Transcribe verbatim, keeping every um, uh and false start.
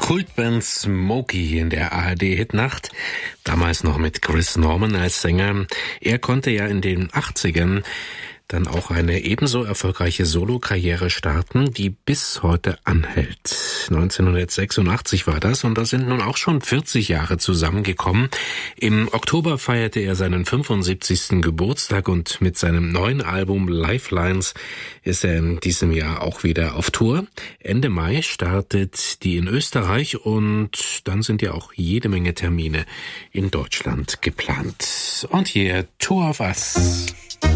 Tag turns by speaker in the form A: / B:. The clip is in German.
A: Kultband Smokey in der A R D-Hitnacht, damals noch mit Chris Norman als Sänger. Er konnte ja in den achtzigern dann auch eine ebenso erfolgreiche Solokarriere starten, die bis heute anhält. neunzehnhundertsechsundachtzig war das und da sind nun auch schon vierzig Jahre zusammengekommen. Im Oktober feierte er seinen fünfundsiebzigsten Geburtstag und mit seinem neuen Album Lifelines ist er in diesem Jahr auch wieder auf Tour. Ende Mai startet die in Österreich und dann sind ja auch jede Menge Termine in Deutschland geplant. Und hier Two of Us.